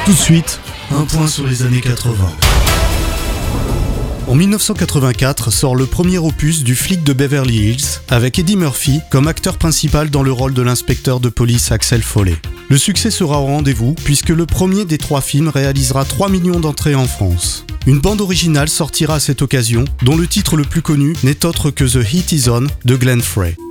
Tout de suite, un point sur les années 80. En 1984 sort le premier opus du Flic de Beverly Hills, avec Eddie Murphy comme acteur principal dans le rôle de l'inspecteur de police Axel Foley. Le succès sera au rendez-vous puisque le premier des 3 films réalisera 3 millions d'entrées en France. Une bande originale sortira à cette occasion, dont le titre le plus connu n'est autre que The Heat Is On de Glenn Frey.